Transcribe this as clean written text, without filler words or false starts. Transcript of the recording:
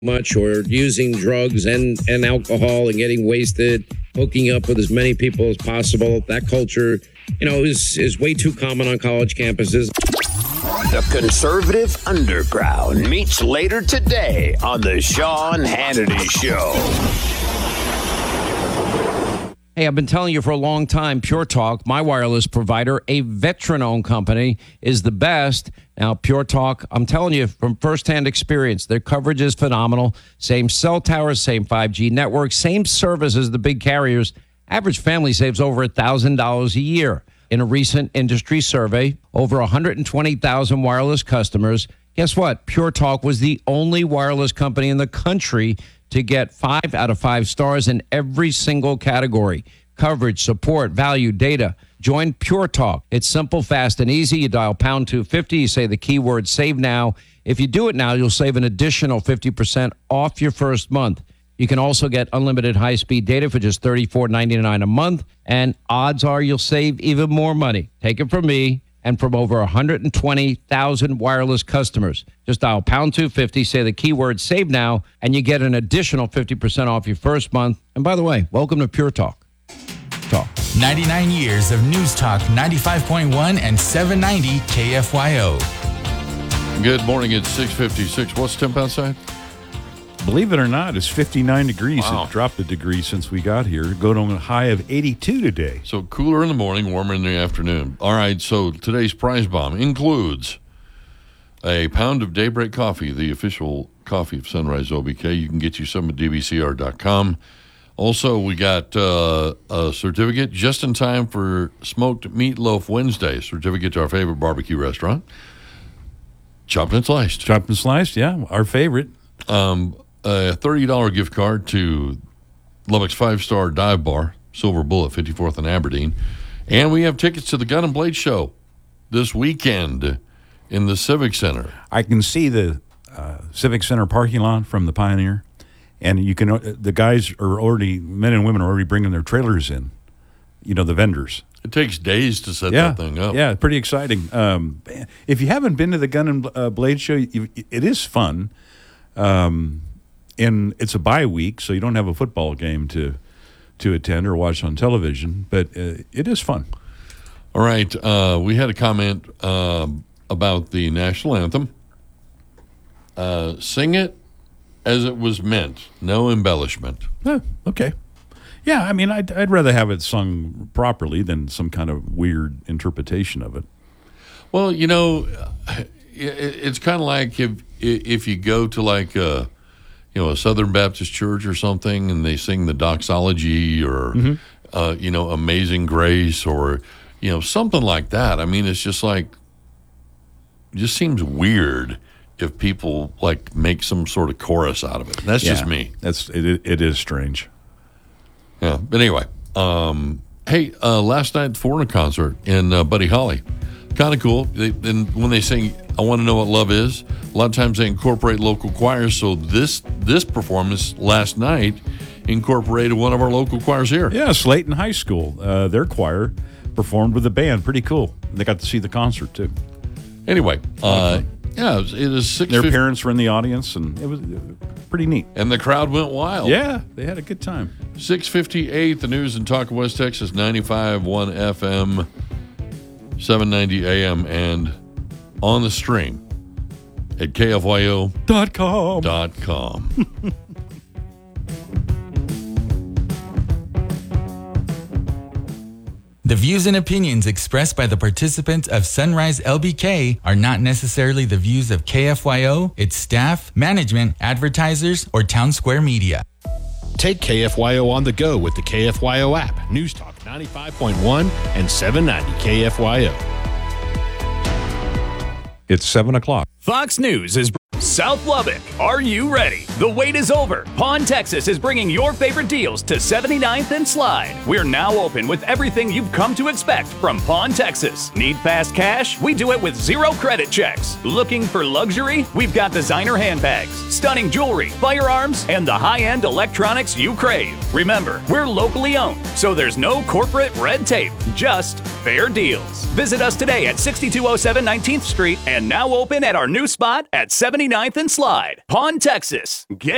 much or using drugs and alcohol and getting wasted, hooking up with as many people as possible. That culture, is way too common on college campuses. The Conservative Underground meets later today on the Sean Hannity Show. Hey, I've been telling you for a long time, Pure Talk, my wireless provider, a veteran-owned company, is the best. Now, Pure Talk, I'm telling you from firsthand experience, their coverage is phenomenal. Same cell towers, same 5G network, same service as the big carriers. Average family saves over $1,000 a year. In a recent industry survey, over 120,000 wireless customers. Guess what? Pure Talk was the only wireless company in the country to get 5 out of 5 stars in every single category. Coverage, support, value, data. Join Pure Talk. It's simple, fast, and easy. You dial pound 250. You say the keyword save now. If you do it now, you'll save an additional 50% off your first month. You can also get unlimited high-speed data for just $34.99 a month. And odds are you'll save even more money. Take it from me and from over 120,000 wireless customers. Just dial pound 250, say the keyword save now, and you get an additional 50% off your first month. And by the way, welcome to Pure Talk. 99 years of News Talk 95.1 and 790 KFYO. Good morning. It's 6:56. What's the temp outside? Believe it or not, it's 59 degrees. Wow. It dropped a degree since we got here. Going on a high of 82 today. So cooler in the morning, warmer in the afternoon. All right, so today's prize bomb includes a pound of Daybreak Coffee, the official coffee of Sunrise OBK. You can get you some at dbcr.com. Also, we got a certificate just in time for Smoked Meatloaf Wednesday, certificate to our favorite barbecue restaurant, Chopped and Sliced. Chopped and Sliced, yeah, our favorite. A $30 gift card to Lubbock's 5-star dive bar, Silver Bullet, 54th and Aberdeen. And we have tickets to the Gun and Blade Show this weekend in the Civic Center. I can see the Civic Center parking lot from the Pioneer, and you can. The guys are already, men and women are already bringing their trailers in. The vendors. It takes days to set that thing up. Yeah, pretty exciting. If you haven't been to the Gun and Blade Show, it is fun. And it's a bye week, so you don't have a football game to attend or watch on television, but it is fun. All right. We had a comment about the national anthem. Sing it as it was meant. No embellishment. Oh, okay. Yeah, I mean, I'd rather have it sung properly than some kind of weird interpretation of it. Well, it's kind of like if you go to like a Southern Baptist church or something, and they sing the doxology or Amazing Grace or something like that. I mean, it's just like it just seems weird if people like make some sort of chorus out of it. That's just me. It is strange. Yeah, but anyway, hey, last night Foreigner concert in Buddy Holly. Kind of cool. And when they sing I Want to Know What Love Is, a lot of times they incorporate local choirs. So this performance last night incorporated one of our local choirs here. Yeah, Slayton High School. Their choir performed with the band. Pretty cool. They got to see the concert, too. Anyway, it is 6. Their parents were in the audience, and it was pretty neat. And the crowd went wild. Yeah, they had a good time. 6:58, the news in Talk of West Texas, 95.1 FM, 790 AM, and on the stream at KFYO.com. The views and opinions expressed by the participants of Sunrise LBK are not necessarily the views of KFYO, its staff, management, advertisers, or Town Square Media. Take KFYO on the go with the KFYO app, News Talk 95.1 and 790 KFYO. It's 7 o'clock. Fox News is South Lubbock. Are you ready? The wait is over. Pawn Texas is bringing your favorite deals to 79th and Slide. We're now open with everything you've come to expect from Pawn Texas. Need fast cash? We do it with 0 credit checks. Looking for luxury? We've got designer handbags, stunning jewelry, firearms, and the high-end electronics you crave. Remember, we're locally owned, so there's no corporate red tape, just fair deals. Visit us today at 6207 19th Street and now open at our new spot at 79th and Slide. Pawn Texas. Get